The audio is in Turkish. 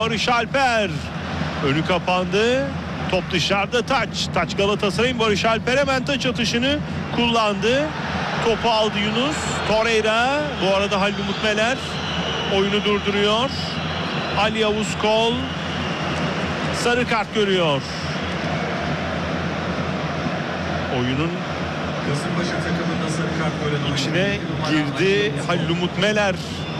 Barış Alper. Önü kapandı. Top dışarıda, Taç Galatasaray'ın. Barış Alper hemen taç atışını kullandı. Topu aldı Yunus. Torreira. Bu arada Halil Umut Meler oyunu durduruyor. Ali Yavuz Kol sarı kart görüyor. Oyunun Kasımpaşa takımında sarı kart gören içine girdi Halil Umut Meler.